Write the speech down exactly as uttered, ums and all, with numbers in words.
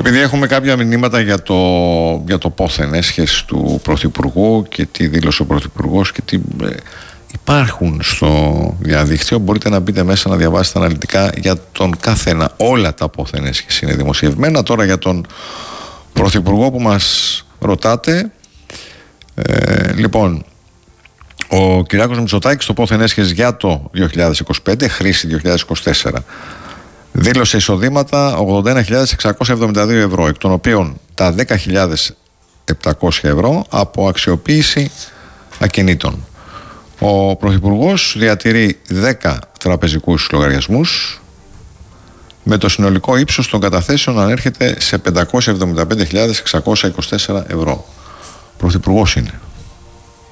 Επειδή έχουμε κάποια μηνύματα για το, για το πόθεν έσχεση του Πρωθυπουργού και τι δήλωσε ο Πρωθυπουργός και τι ε, υπάρχουν στο διαδίκτυο, μπορείτε να μπείτε μέσα να διαβάσετε αναλυτικά για τον καθένα. Όλα τα πόθεν έσχεση είναι δημοσιευμένα. Τώρα για τον Πρωθυπουργό που μας ρωτάτε, ε, λοιπόν, ο Κυριάκος Μητσοτάκης στο πόθεν έσχεση για το δύο χιλιάδες είκοσι πέντε, χρήση δύο χιλιάδες είκοσι τέσσερα, δήλωσε εισοδήματα ογδόντα ένα χιλιάδες εξακόσια εβδομήντα δύο ευρώ, εκ των οποίων τα δέκα χιλιάδες επτακόσια ευρώ από αξιοποίηση ακινήτων. Ο Πρωθυπουργός διατηρεί δέκα τραπεζικούς λογαριασμούς με το συνολικό ύψος των καταθέσεων να ανέρχεται σε πεντακόσια εβδομήντα πέντε χιλιάδες εξακόσια είκοσι τέσσερα ευρώ. Πρωθυπουργός είναι.